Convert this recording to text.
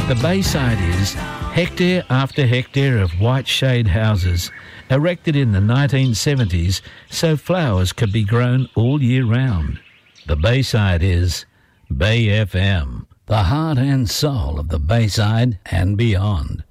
The Bayside is hectare after hectare of white shade houses erected in the 1970s so flowers could be grown all year round. The Bayside is Bay FM, the heart and soul of the Bayside and beyond.